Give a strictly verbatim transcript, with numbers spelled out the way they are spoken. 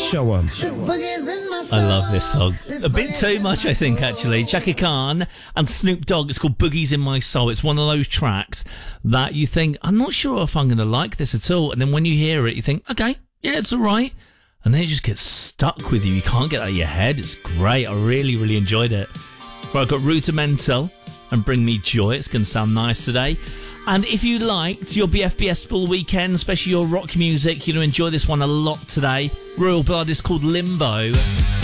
Show 'em. I love this song. A bit too much, I think, actually. Chaka Khan and Snoop Dogg. It's called Boogies in My Soul. It's one of those tracks that you think, I'm not sure if I'm going to like this at all. And then when you hear it, you think, okay, yeah, it's all right. And then it just gets stuck with you. You can't get it out of your head. It's great. I really, really enjoyed it. Well, I've got Rudimental and Bring Me Joy. It's going to sound nice today. And if you liked your B F B S full weekend, especially your rock music, you're going to enjoy this one a lot today. Royal Blood is called Limbo.